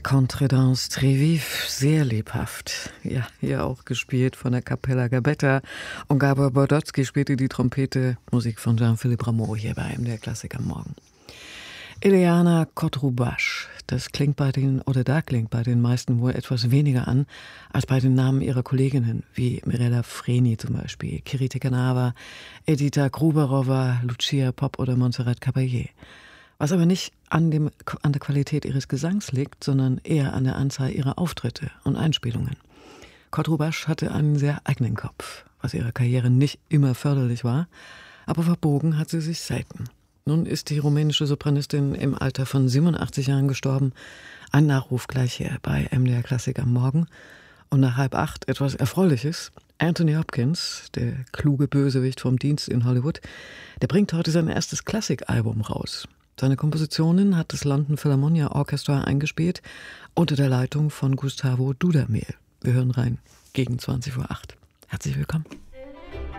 Contredanse très vif, sehr lebhaft. Ja, hier auch gespielt von der Capella Gabetta. Und Gabor Bordocki spielte die Trompete. Musik von Jean-Philippe Rameau hier bei MDR Klassik am Morgen. Ileana Cotrubas, das klingt bei den meisten wohl etwas weniger an, als bei den Namen ihrer Kolleginnen, wie Mirella Freni zum Beispiel, Kiriti Kanava, Edita Gruberova, Lucia Popp oder Montserrat Caballé. Was aber nicht an der Qualität ihres Gesangs liegt, sondern eher an der Anzahl ihrer Auftritte und Einspielungen. Cotrubas hatte einen sehr eigenen Kopf, was ihrer Karriere nicht immer förderlich war, aber verbogen hat sie sich selten. Nun ist die rumänische Sopranistin im Alter von 87 Jahren gestorben. Ein Nachruf gleich hier bei MDR Klassik am Morgen. Und nach 7:30 etwas Erfreuliches. Anthony Hopkins, der kluge Bösewicht vom Dienst in Hollywood, der bringt heute sein erstes Klassikalbum raus. Seine Kompositionen hat das London Philharmonia Orchestra eingespielt unter der Leitung von Gustavo Dudamel. Wir hören rein gegen 20:08 Uhr. Herzlich willkommen.